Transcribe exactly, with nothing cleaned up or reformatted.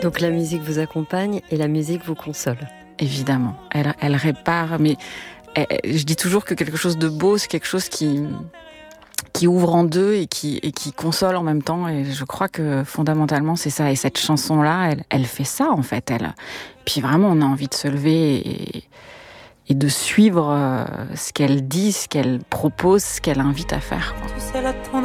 Donc la musique vous accompagne et la musique vous console. Évidemment, elle, elle répare, mais elle, je dis toujours que quelque chose de beau, c'est quelque chose qui, qui ouvre en deux et qui, et qui console en même temps. Et je crois que fondamentalement, c'est ça. Et cette chanson-là, elle, elle fait ça, en fait. Elle. Puis vraiment, on a envie de se lever et, et de suivre ce qu'elle dit, ce qu'elle propose, ce qu'elle invite à faire, quoi. Tu sais, la